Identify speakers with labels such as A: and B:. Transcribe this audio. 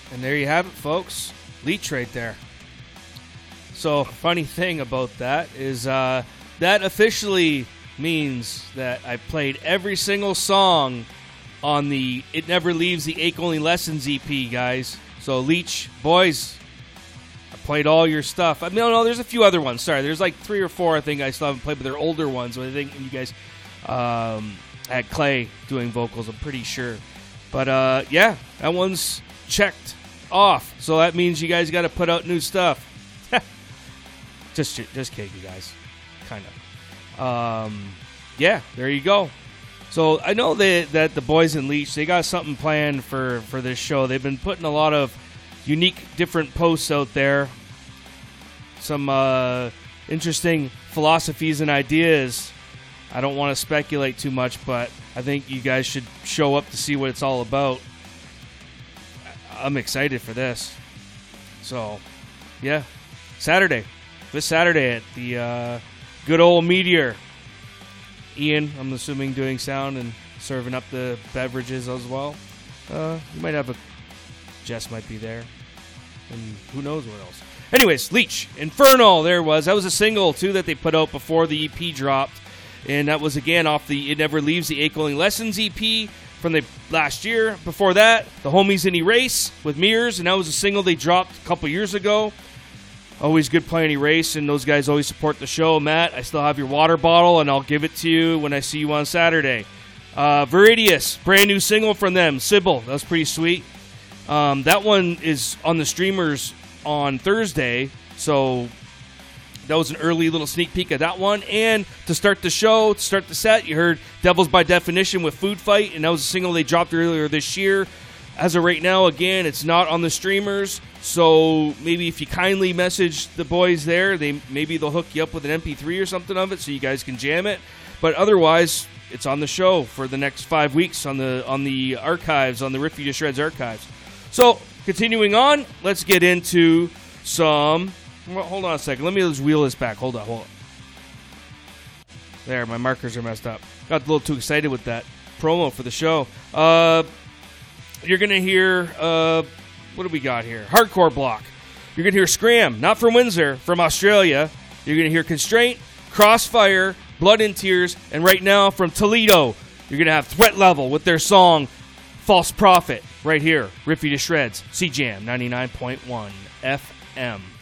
A: And there you have it, folks. Leech right there. So, funny thing about that is that officially means that I played every single song on the It Never Leaves the Ache Only Lessons EP, guys. So, Leech, boys, I played all your stuff. I mean, no, there's a few other ones. Sorry, there's like 3 or 4 I think I still haven't played, but they're older ones. I think you guys had Clay doing vocals, I'm pretty sure. But, yeah, that one's checked off. So that means you guys got to put out new stuff. Just kidding, you guys. Kind of. Yeah, there you go. So I know that the boys in Leech, they got something planned for this show. They've been putting a lot of unique, different posts out there. Some interesting philosophies and ideas. I don't want to speculate too much, but I think you guys should show up to see what it's all about. I'm excited for this. So, yeah. This Saturday at the good old Meteor. Ian, I'm assuming, doing sound and serving up the beverages as well. You might have Jess might be there. And who knows what else. Anyways, Leech, Infernal, there it was. That was a single, too, that they put out before the EP dropped. And that was, again, off the It Never Leaves the Ache Only Lessons EP from the last year. Before that, the Homies in Erase with Mirrors, and that was a single they dropped a couple years ago. Always good playing Erase, and those guys always support the show. Matt, I still have your water bottle, and I'll give it to you when I see you on Saturday. Viridius, brand new single from them, Sybil. That was pretty sweet. That one is on the streamers on Thursday, so that was an early little sneak peek of that one. And to start the show, to start the set, you heard Devils by Definition with Food Fight, and that was a single they dropped earlier this year. As of right now, again, it's not on the streamers, so maybe if you kindly message the boys there, maybe they'll hook you up with an MP3 or something of it so you guys can jam it. But otherwise, it's on the show for the next 5 weeks on the archives, on the Rip You to Shreds archives. So, continuing on, let's get into some... Well, hold on a second. Let me just wheel this back. Hold on. There, my markers are messed up. Got a little too excited with that promo for the show. You're going to hear, what do we got here? Hardcore Block. You're going to hear Scram, not from Windsor, from Australia. You're going to hear Constraint, Crossfire, Blood and Tears, and right now from Toledo, you're going to have Threat Level with their song False Prophet right here. Rip You to Shreds, CJAM 99.1 FM.